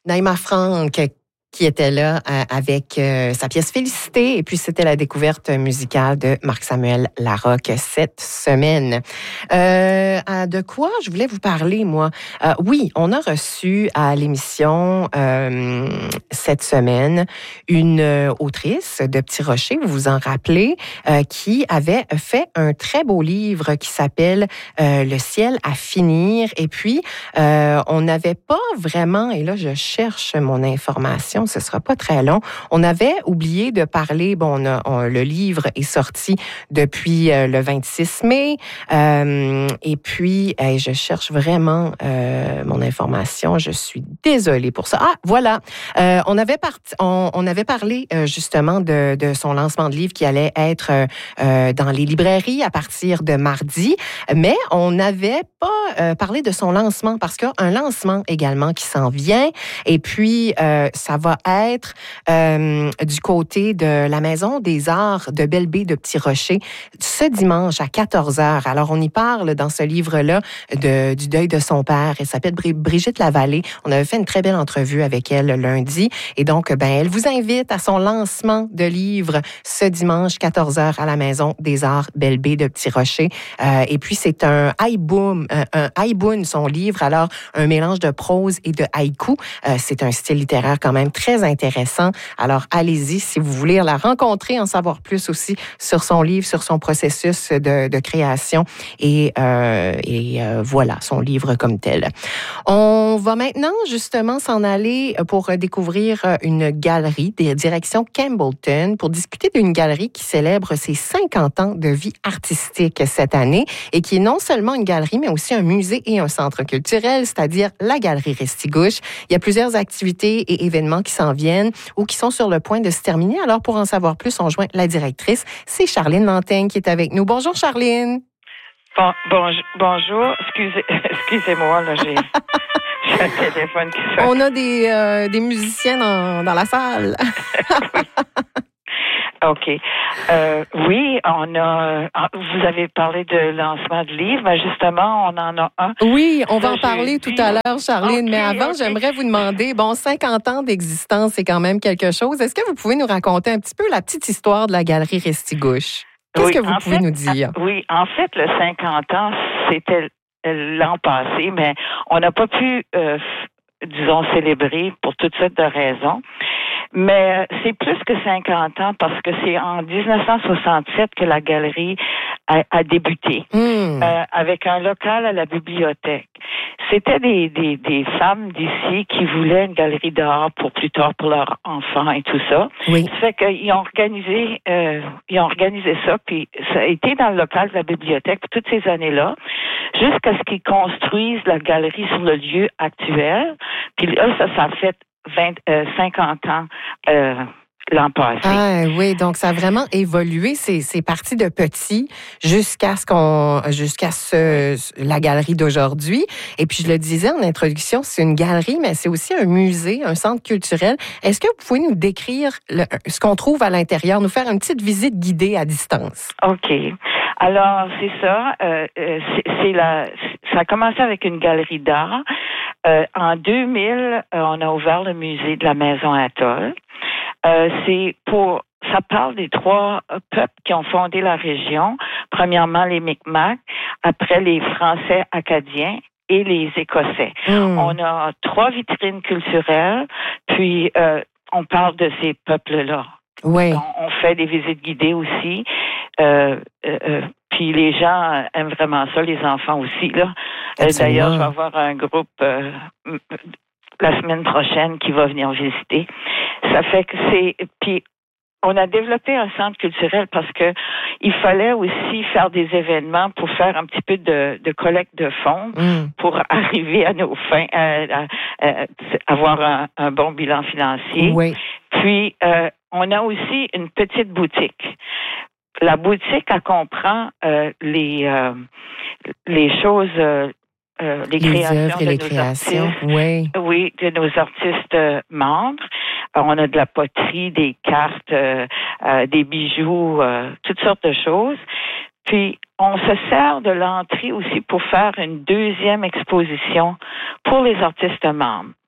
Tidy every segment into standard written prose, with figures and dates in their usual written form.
Naïma Franck qui était là avec sa pièce Félicité. Et puis, c'était la découverte musicale de Marc-Samuel Larocque cette semaine. De quoi je voulais vous parler, moi? Oui, on a reçu à l'émission cette semaine une autrice de Petit Rocher, vous vous en rappelez, qui avait fait un très beau livre qui s'appelle Le ciel à finir. Et puis, on n'avait pas vraiment, et là, je cherche mon information, ce sera pas très long. On avait oublié de parler, le livre est sorti depuis le 26 mai, et puis, je cherche vraiment mon information, je suis désolée pour ça. Ah, voilà, on avait parlé justement de son lancement de livre qui allait être dans les librairies à partir de mardi, mais on n'avait pas parlé de son lancement parce qu'il y a un lancement également qui s'en vient, et puis ça va être du côté de la Maison des Arts de Belle-Baie de Petit Rocher ce dimanche à 14h. Alors, on y parle dans ce livre-là du deuil de son père. Elle s'appelle Brigitte Lavallée. On avait fait une très belle entrevue avec elle lundi. Et donc, elle vous invite à son lancement de livre ce dimanche 14h à la Maison des Arts Belle-Baie de Petit Rocher. Et puis, c'est un haïboun, son livre. Alors, un mélange de prose et de haïku. C'est un style littéraire quand même très intéressant. Alors, allez-y si vous voulez la rencontrer, en savoir plus aussi sur son livre, sur son processus de création et voilà, son livre comme tel. On va maintenant justement s'en aller pour découvrir une galerie, direction Campbellton, pour discuter d'une galerie qui célèbre ses 50 ans de vie artistique cette année et qui est non seulement une galerie, mais aussi un musée et un centre culturel, c'est-à-dire la Galerie Restigouche. Il y a plusieurs activités et événements qui s'en viennent ou qui sont sur le point de se terminer. Alors, pour en savoir plus, on joint la directrice. C'est Charline Lanteigne qui est avec nous. Bonjour, Charline. Bonjour. Excusez-moi, là, j'ai un téléphone qui sonne. On a des musiciens dans la salle. OK. Oui, vous avez parlé de lancement de livres, mais justement, on en a un. Oui, on va en parler tout à l'heure, Charline, mais avant, Okay. J'aimerais vous demander, 50 ans d'existence, c'est quand même quelque chose. Est-ce que vous pouvez nous raconter un petit peu la petite histoire de la Galerie Restigouche? Qu'est-ce que vous pouvez nous dire? Oui, en fait, le 50 ans, c'était l'an passé, mais on n'a pas pu, célébrer pour toutes sortes de raisons. Mais c'est plus que 50 ans parce que c'est en 1967 que la galerie a débuté avec un local à la bibliothèque. C'était des femmes d'ici qui voulaient une galerie d'art pour plus tard pour leurs enfants et tout ça. Oui. Ça fait qu'ils ont organisé ça, puis ça a été dans le local de la bibliothèque pour toutes ces années-là, jusqu'à ce qu'ils construisent la galerie sur le lieu actuel. Puis là, ça a fait 50 ans l'an passé. Ah oui, donc ça a vraiment évolué. C'est parti de petit jusqu'à la galerie d'aujourd'hui. Et puis je le disais en introduction, c'est une galerie, mais c'est aussi un musée, un centre culturel. Est-ce que vous pouvez nous décrire ce qu'on trouve à l'intérieur, nous faire une petite visite guidée à distance? OK. Alors, c'est ça. Ça a commencé avec une galerie d'art. En 2000, on a ouvert le musée de la Maison Atoll. Ça parle des trois peuples qui ont fondé la région. Premièrement, les Micmacs, après les Français acadiens et les Écossais. On a 3 vitrines culturelles, puis on parle de ces peuples-là. Oui. On fait des visites guidées aussi. Puis les gens aiment vraiment ça, les enfants aussi, là. D'ailleurs, je vais avoir un groupe la semaine prochaine qui va venir visiter. Ça fait que puis on a développé un centre culturel parce que il fallait aussi faire des événements pour faire un petit peu de collecte de fonds pour arriver à nos fins, avoir un bon bilan financier. Oui. Puis on a aussi une petite boutique. La boutique, elle comprend les choses, les créations et de les nos créations. artistes. Oui. Oui, de nos artistes membres. On a de la poterie, des cartes, des bijoux, toutes sortes de choses. Puis, on se sert de l'entrée aussi pour faire une deuxième exposition pour les artistes membres.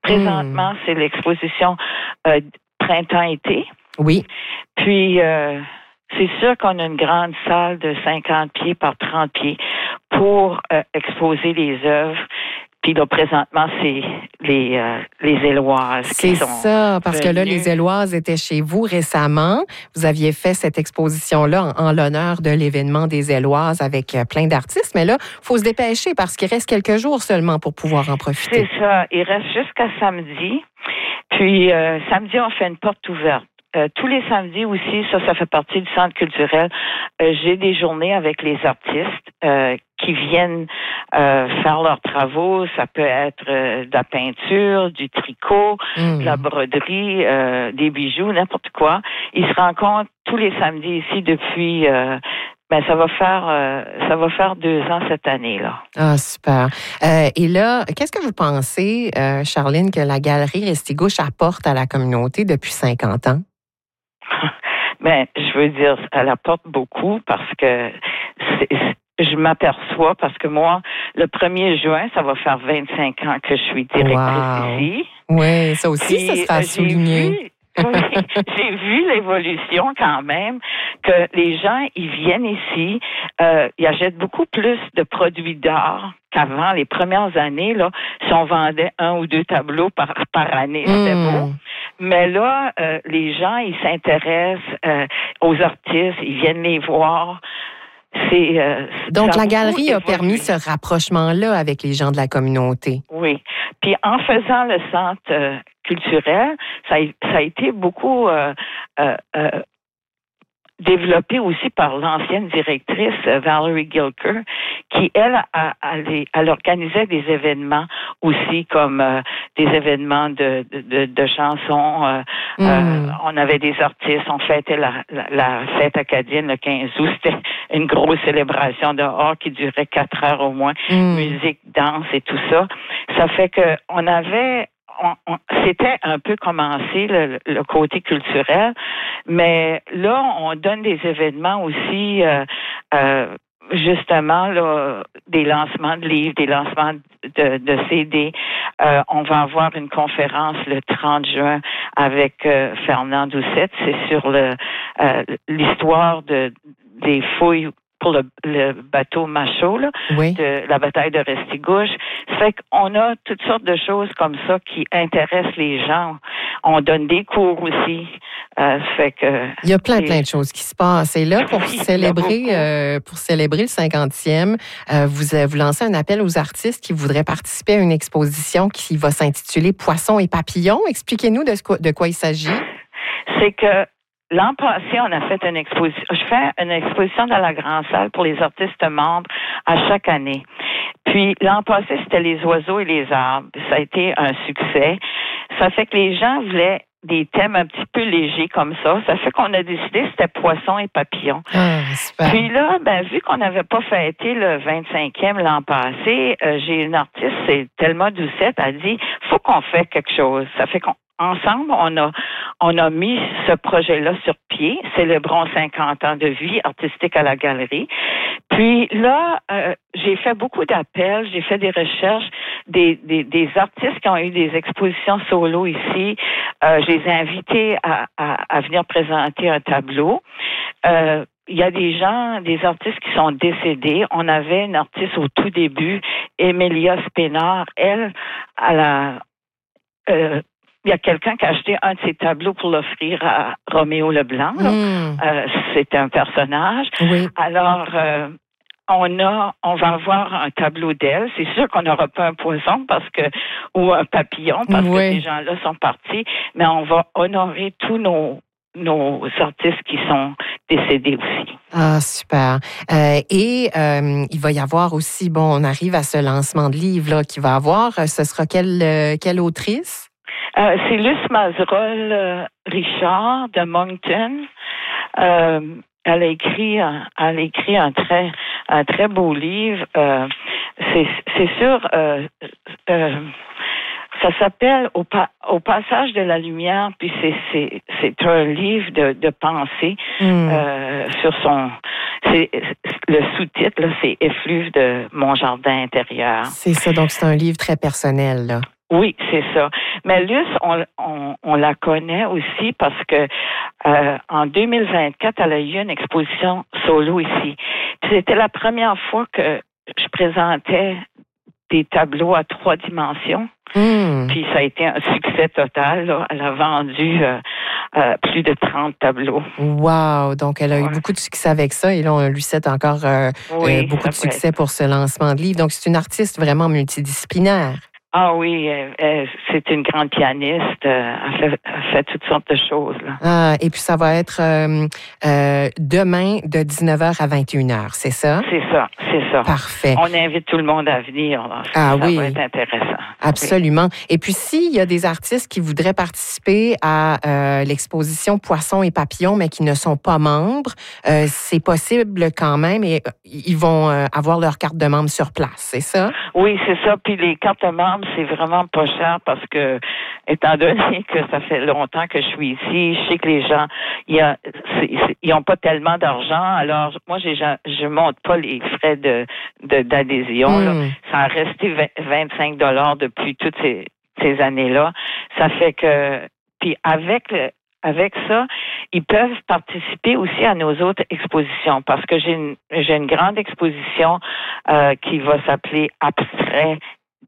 Présentement, c'est l'exposition printemps-été. Oui. Puis, c'est sûr qu'on a une grande salle de 50 pieds par 30 pieds pour exposer les œuvres. Puis là, présentement, c'est les Éloises qui sont ça, parce venues. que là, les Éloises étaient chez vous récemment. Vous aviez fait cette exposition-là en l'honneur de l'événement des Éloises avec plein d'artistes. Mais là, il faut se dépêcher parce qu'il reste quelques jours seulement pour pouvoir en profiter. C'est ça. Il reste jusqu'à samedi. Puis, samedi, on fait une porte ouverte. Tous les samedis aussi, ça fait partie du centre culturel. J'ai des journées avec les artistes qui viennent faire leurs travaux. Ça peut être de la peinture, du tricot, de la broderie, des bijoux, n'importe quoi. Ils se rencontrent tous les samedis ici depuis... ça va faire 2 ans cette année-là. Ah, super. Et là, qu'est-ce que vous pensez, Charline, que la Galerie Restigouche apporte à la communauté depuis 50 ans? Je veux dire, elle apporte beaucoup parce que je m'aperçois, parce que moi, le 1er juin, ça va faire 25 ans que je suis directrice ici. Oui, ça aussi, ça sera souligné. J'ai vu l'évolution quand même, que les gens, ils viennent ici, ils achètent beaucoup plus de produits d'art qu'avant. Les premières années, là, si on vendait 1 ou 2 tableaux par année, c'était beau. Mais là, les gens, ils s'intéressent aux artistes, ils viennent les voir. Donc, la galerie a permis ce rapprochement-là avec les gens de la communauté. Oui. Puis, en faisant le centre culturel, ça a été beaucoup développé aussi par l'ancienne directrice Valerie Gilker, qui, elle organisait des événements aussi, comme des événements de chansons. On avait des artistes, on fêtait la fête acadienne le 15 août. C'était une grosse célébration dehors qui durait 4 heures au moins. Musique, danse et tout ça. Ça fait que on avait... c'était un peu commencé le côté culturel, mais là, on donne des événements aussi, justement, là, des lancements de livres, des lancements de CD. On va avoir une conférence le 30 juin avec Fernand Doucette. C'est sur l'histoire des fouilles pour le bateau Machaut, là, de la bataille de Restigouche. Ça fait qu'on a toutes sortes de choses comme ça qui intéressent les gens. On donne des cours aussi. Ça fait que... Il y a plein de choses qui se passent. Et là, pour célébrer le 50e, vous lancez un appel aux artistes qui voudraient participer à une exposition qui va s'intituler Poissons et papillons. Expliquez-nous de quoi il s'agit. C'est que l'an passé, on a fait une exposition. Je fais une exposition dans la grande salle pour les artistes membres à chaque année. Puis l'an passé, c'était les oiseaux et les arbres. Ça a été un succès. Ça fait que les gens voulaient des thèmes un petit peu légers comme ça. Ça fait qu'on a décidé c'était poissons et papillons. Puis là, vu qu'on n'avait pas fêté le 25e l'an passé, j'ai une artiste, c'est Thelma Doucette, a dit faut qu'on fasse quelque chose. Ça fait qu'ensemble, on a mis ce projet-là sur pied, célébrons 50 ans de vie artistique à la galerie. Puis là, j'ai fait beaucoup d'appels, j'ai fait des recherches, des artistes qui ont eu des expositions solo ici. Je les ai invités à venir présenter un tableau. Il y a des artistes qui sont décédés. On avait une artiste au tout début, Emilia Spénard. Elle, il y a quelqu'un qui a acheté un de ses tableaux pour l'offrir à Roméo Leblanc. C'est un personnage. Oui. Alors, on va avoir un tableau d'elle. C'est sûr qu'on n'aura pas un poisson ou un papillon parce que ces gens-là sont partis, mais on va honorer tous nos artistes qui sont décédés aussi. Ah, super. Et il va y avoir aussi, on arrive à ce lancement de livre là qu'il va avoir. Ce sera quelle autrice? C'est Luce Mazerolle Richard de Moncton. Elle a écrit un très beau livre. C'est sûr. Ça s'appelle Au passage de la lumière, puis c'est un livre de pensée sur le sous-titre, là, c'est Effluve de mon jardin intérieur. C'est ça, donc c'est un livre très personnel, là. Oui, c'est ça. Mais Luce, on la connaît aussi parce que en 2024, elle a eu une exposition solo ici. Puis c'était la première fois que je présentais des tableaux à 3 dimensions. Puis ça a été un succès total, là. Elle a vendu plus de 30 tableaux. Wow! Donc, elle a eu beaucoup de succès avec ça. Et là, on lui souhaite encore beaucoup de succès pour ce lancement de livre. Donc, c'est une artiste vraiment multidisciplinaire. Ah oui, c'est une grande pianiste. Elle fait toutes sortes de choses, là. Ah, et puis ça va être demain de 19h à 21h, c'est ça? C'est ça. Parfait. On invite tout le monde à venir. Là. Ça va être intéressant. Absolument. Et puis, s'il y a des artistes qui voudraient participer à l'exposition Poissons et papillons, mais qui ne sont pas membres, c'est possible quand même et ils vont avoir leur carte de membre sur place, c'est ça? Oui, c'est ça. Puis les cartes de membres, c'est vraiment pas cher parce que, étant donné que ça fait longtemps que je suis ici, je sais que les gens, ils ont pas tellement d'argent. Alors, moi, je monte pas les frais d'adhésion. Là. Ça a resté 25 $ depuis toutes ces années-là. Ça fait que, puis avec ça, ils peuvent participer aussi à nos autres expositions parce que j'ai une grande exposition qui va s'appeler Abstrait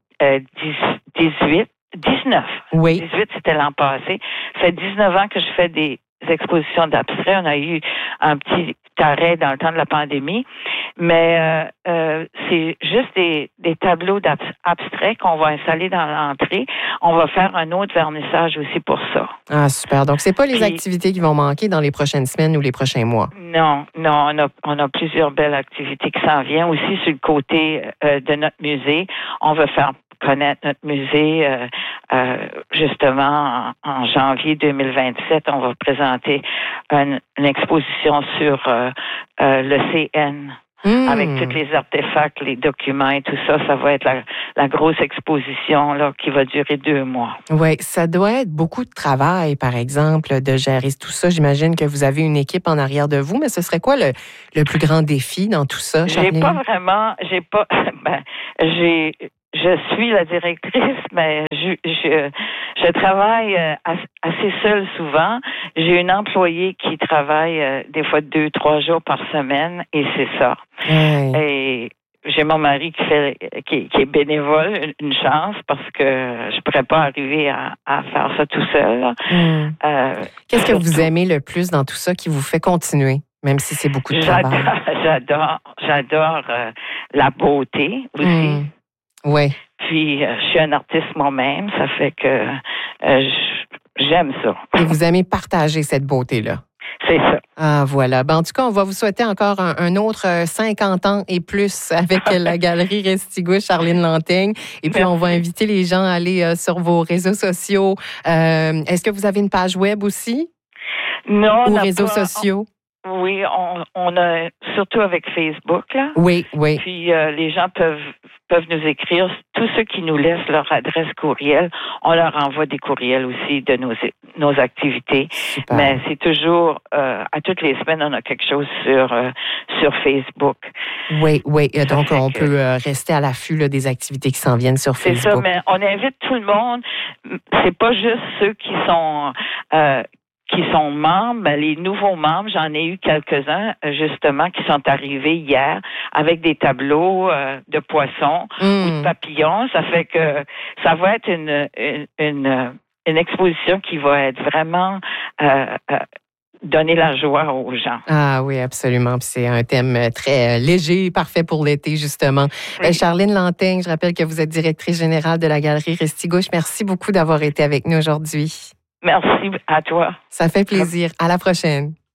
19. Oui. 18, c'était l'an passé. Ça fait 19 ans que je fais des expositions d'abstrait. On a eu un petit arrêt dans le temps de la pandémie, mais c'est juste des tableaux d'abstrait qu'on va installer dans l'entrée. On va faire un autre vernissage aussi pour ça. Ah, super. Donc, c'est pas les activités qui vont manquer dans les prochaines semaines ou les prochains mois. Non, on a plusieurs belles activités qui s'en viennent. Aussi, sur le côté de notre musée, on va faire connaître notre musée. Justement, en janvier 2027, on va présenter une exposition sur le CN. Avec tous les artefacts, les documents et tout ça, ça va être la grosse exposition là, qui va durer 2 mois. Oui, ça doit être beaucoup de travail, par exemple, de gérer tout ça. J'imagine que vous avez une équipe en arrière de vous, mais ce serait quoi le plus grand défi dans tout ça, Charline? Je suis la directrice, mais je travaille assez seule souvent. J'ai une employée qui travaille des fois 2-3 jours par semaine et c'est ça. Oui. Et j'ai mon mari qui est bénévole, une chance, parce que je pourrais pas arriver à faire ça tout seul. Qu'est-ce que vous aimez le plus dans tout ça qui vous fait continuer, même si c'est beaucoup de travail? J'adore la beauté aussi. Oui. Puis, je suis un artiste moi-même, ça fait que j'aime ça. Et vous aimez partager cette beauté-là? C'est ça. Ah, voilà. Ben, en tout cas, on va vous souhaiter encore un autre 50 ans et plus avec la Galerie Restigouche, Charline Lanteigne. Et puis, on va inviter les gens à aller sur vos réseaux sociaux. Est-ce que vous avez une page web aussi? Non. Ou réseaux sociaux? Oui, on a surtout avec Facebook, là. Oui. Puis les gens peuvent nous écrire. Tous ceux qui nous laissent leur adresse courriel, on leur envoie des courriels aussi de nos activités. Super. Mais c'est toujours, à toutes les semaines, on a quelque chose sur Facebook. Oui. Donc, on peut rester à l'affût là, des activités qui s'en viennent sur Facebook. C'est ça, mais on invite tout le monde. C'est pas juste ceux qui sont membres, les nouveaux membres, j'en ai eu quelques-uns, justement, qui sont arrivés hier avec des tableaux de poissons ou de papillons. Ça fait que ça va être une exposition qui va être vraiment donner la joie aux gens. Ah oui, absolument. Puis c'est un thème très léger, parfait pour l'été, justement. Oui. Charline Lanteigne, je rappelle que vous êtes directrice générale de la Galerie Restigouche. Merci beaucoup d'avoir été avec nous aujourd'hui. Merci à toi. Ça fait plaisir. À la prochaine.